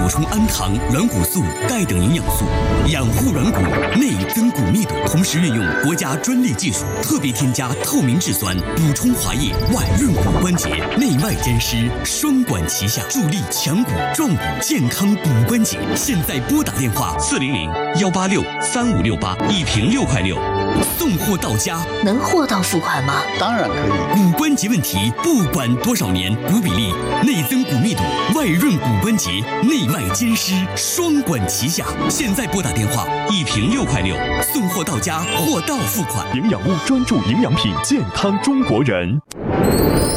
补充氨糖、软骨素、钙等营养素，养护软骨，内增骨密度。同时运用国家专利技术，特别添加透明质酸，补充滑液，外润骨关节，内外兼施，双管齐下，助力强骨壮骨，健康骨关节。现在拨打电话400-186-3568，一瓶6块6，送货到家。 能货到付款吗？ 当然可以。 骨关节问题，不管多少年，骨比例、内增骨密度、外润骨关节，内外兼施，双管齐下。现在拨打电话，一瓶6块6，送货到家，货到付款。 营养屋专注营养品，健康中国人。